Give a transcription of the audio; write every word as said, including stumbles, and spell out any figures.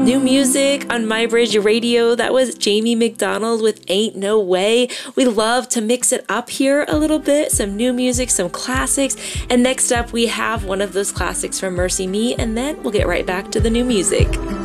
New music on My Bridge Radio. That was Jamie McDonald with Ain't No Way. We love to mix it up here a little bit. Some new music, some classics. And next up, we have one of those classics from MercyMe, and then we'll get right back to the new music.